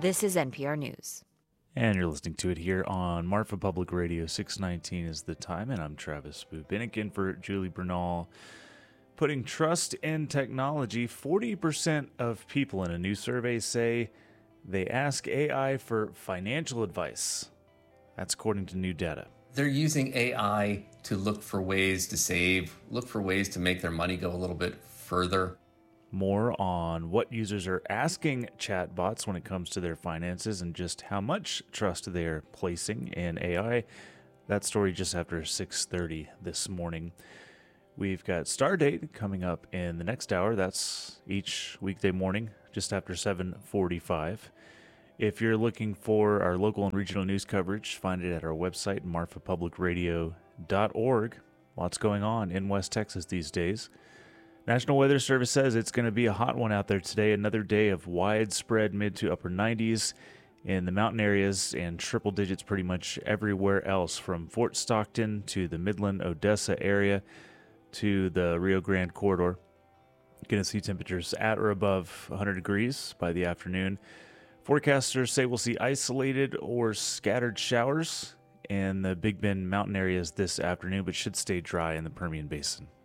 This is NPR News. And you're listening to it here on Marfa Public Radio. 6:19 is the time, and I'm Travis Bubinick in for Julie Bernal. Putting trust in technology, 40% of people in a new survey say they ask AI for financial advice. That's according to new data. They're using AI to look for ways to save, look for ways to make their money go a little bit further. More on what users are asking chatbots when it comes to their finances and just how much trust they're placing in AI. That story just after 6:30 this morning. We've got Stardate coming up in the next hour. That's each weekday morning, just after 7:45. If you're looking for our local and regional news coverage, find it at our website, marfapublicradio.org. Lots going on in West Texas these days. National Weather Service says it's going to be a hot one out there today. Another day of widespread mid to upper 90s in the mountain areas and triple digits pretty much everywhere else, from Fort Stockton to the Midland, Odessa area to the Rio Grande corridor. You're going to see temperatures at or above 100 degrees by the afternoon. Forecasters say we'll see isolated or scattered showers in the Big Bend mountain areas this afternoon, but should stay dry in the Permian Basin.